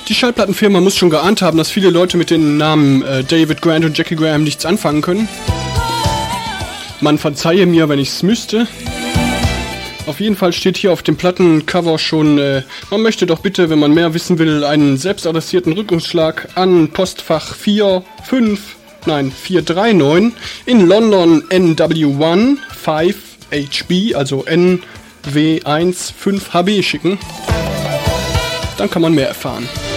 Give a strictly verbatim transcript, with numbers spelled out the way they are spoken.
Die Schallplattenfirma muss schon geahnt haben, dass viele Leute mit den Namen äh, David Grant und Jackie Graham nichts anfangen können. Man verzeihe mir, wenn ich es müsste. Auf jeden Fall steht hier auf dem Plattencover schon, äh, man möchte doch bitte, wenn man mehr wissen will, einen selbstadressierten Rückumschlag an Postfach vier fünf, nein, vier drei neun in London N W eins fünf H B, also N W eins fünf H B schicken. Dann kann man mehr erfahren.